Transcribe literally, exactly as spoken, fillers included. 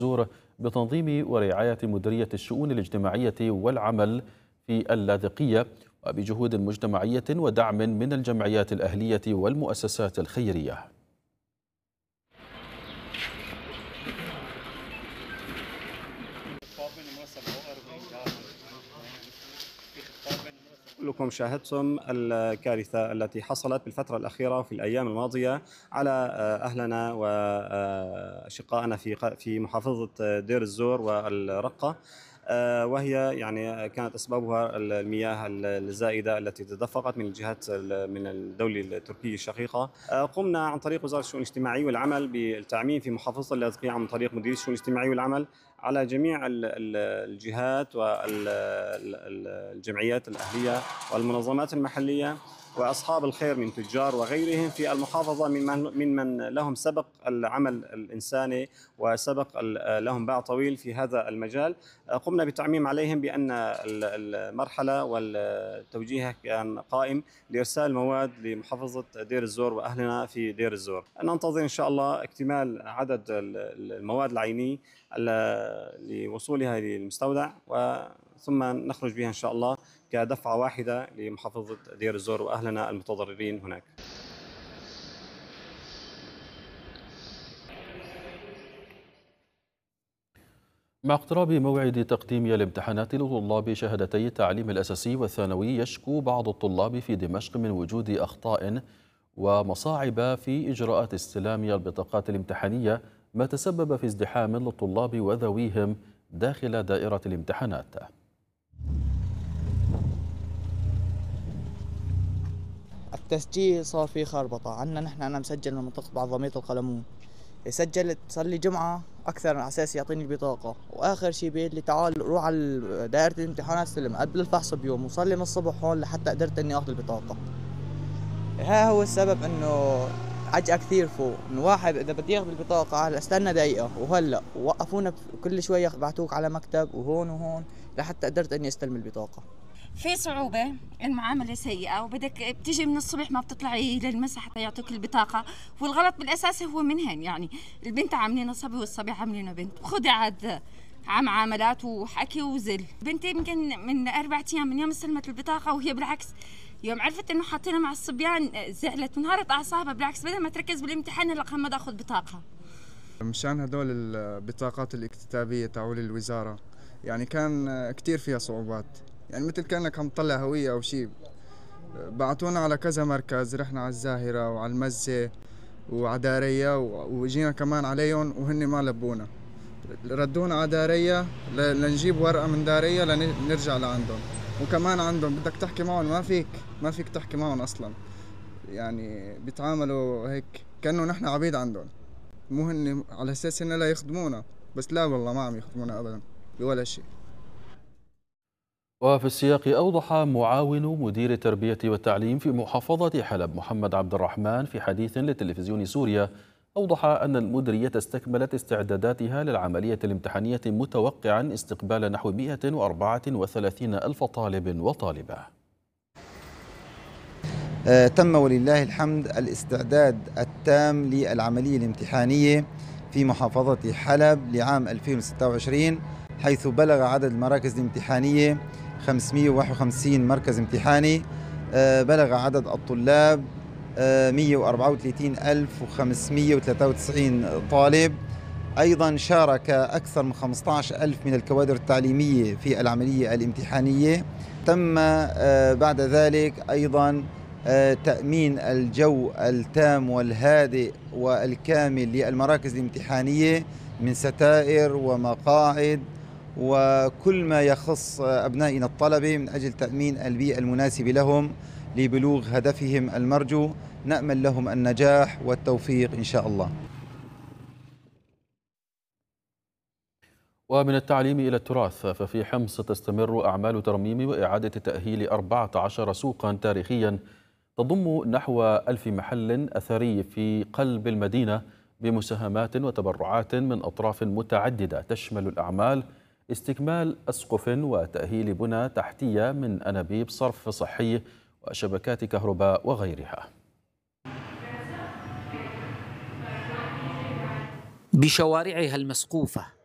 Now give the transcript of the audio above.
الزور بتنظيم ورعاية مديرية الشؤون الاجتماعية والعمل في اللاذقية، وبجهود مجتمعية ودعم من الجمعيات الأهلية والمؤسسات الخيرية. كلكم شاهدتم الكارثة التي حصلت بالفترة الأخيرة في الأيام الماضية على أهلنا وأشقائنا في في محافظة دير الزور والرقة، وهي يعني كانت أسبابها المياه الزائدة التي تدفقت من الجهات من الدولة التركية الشقيقة. قمنا عن طريق وزارة الشؤون الاجتماعية والعمل بالتعميم في محافظة اللاذقية عن طريق مديرية الشؤون الاجتماعية والعمل على جميع الجهات والجمعيات الأهلية والمنظمات المحلية وأصحاب الخير من تجار وغيرهم في المحافظة من من لهم سبق العمل الإنساني وسبق لهم باع طويل في هذا المجال. قمنا بالتعميم عليهم بأن المرحلة والتوجيه كان قائم لإرسال مواد لمحافظة دير الزور وأهلنا في دير الزور. ننتظر إن شاء الله اكتمال عدد المواد العيني لوصولها للمستودع ثم نخرج بها إن شاء الله كدفعة واحدة لمحافظة دير الزور وأهلنا المتضررين هناك. مع اقتراب موعد تقديم الامتحانات لطلاب شهادتي التعليم الأساسي والثانوي، يشكو بعض الطلاب في دمشق من وجود أخطاء ومصاعب في إجراءات استلام البطاقات الامتحانية، ما تسبب في ازدحام للطلاب وذويهم داخل دائرة الامتحانات. التسجيل صار فيه خربطة عنا نحن. أنا مسجل من منطقة بعظمية القلمون، سجلت صار لي جمعة أكثر على أساس يعطيني البطاقة، وآخر شيء بيقول لي تعال روح على دائرة الامتحانات استلم قبل الفحص بيوم، وصار لي من الصبح هون لحتى قدرت إني آخذ البطاقة. ها هو السبب إنه عجقة كثير فوق، إنه واحد إذا بدي ياخذ البطاقة هلا استنى دقيقة وهلا وقفونا كل شوية بعتوك على مكتب وهون وهون لحتى قدرت إني استلم البطاقة. في صعوبة، المعاملة سيئة، وبدك بتيجي من الصبح ما بتطلعي للمسا حتى يعطوك البطاقة، والغلط بالأساس هو منهن. يعني البنت عاملينها صبي والصبي عاملينها بنت، خذي عاد عم عاملات وحكي وزل. بنتي يمكن من أربعة أيام من يوم استلمت البطاقة وهي بالعكس يوم عرفت إنه حاطينها مع الصبيان زعلت وانهارت أعصابها، بالعكس بدل ما تركز بالامتحان هلا ما تاخذ بطاقة. مشان هدول البطاقات الاكتتابية تاعول الوزارة يعني كان كتير فيها صعوبات، يعني مثل كأنك عم تطلع هوية أو شيء. بعتونا على كذا مركز، رحنا على الزاهرة وعلى المزة وعلى دارية وجينا كمان عليهم وهن ما لبونا، ردونا على دارية لنجيب ورقة من دارية لنرجع لعندهم، وكمان عندهم بدك تحكي معهم ما فيك ما فيك تحكي معهم أصلا، يعني بيتعاملوا هيك كأنه نحن عبيد عندهم، مو هن على أساس هن لا يخدمونا، بس لا والله ما عم يخدمونا أبدا بولا شيء. وفي السياق أوضح معاون مدير التربية والتعليم في محافظة حلب محمد عبد الرحمن في حديث لتلفزيون سوريا، أوضح أن المديرية استكملت استعداداتها للعملية الامتحانية متوقعا استقبال نحو مئة وأربعة وثلاثين ألف طالب وطالبة. آه تم ولله الحمد الاستعداد التام للعملية الامتحانية في محافظة حلب لعام ألفين وستة وعشرين، حيث بلغ عدد المراكز الامتحانية خمسمئة وواحد وخمسين مركز امتحاني، آه بلغ عدد الطلاب آه مئة وأربعة وثلاثين ألف وخمسمئة وثلاثة وتسعين طالب. أيضا شارك أكثر من خمسة عشر ألف من الكوادر التعليمية في العملية الامتحانية. تم آه بعد ذلك أيضا آه تأمين الجو التام والهادئ والكامل للمراكز الامتحانية من ستائر ومقاعد وكل ما يخص أبنائنا الطلبة من أجل تأمين البيئة المناسبة لهم لبلوغ هدفهم المرجو. نأمل لهم النجاح والتوفيق إن شاء الله. ومن التعليم إلى التراث، ففي حمص تستمر أعمال ترميم وإعادة تأهيل أربعة عشر سوقا تاريخيا تضم نحو ألف محل أثري في قلب المدينة بمساهمات وتبرعات من أطراف متعددة، تشمل الأعمال استكمال أسقف وتأهيل بنى تحتية من أنابيب صرف صحي وشبكات كهرباء وغيرها. بشوارعها المسقوفة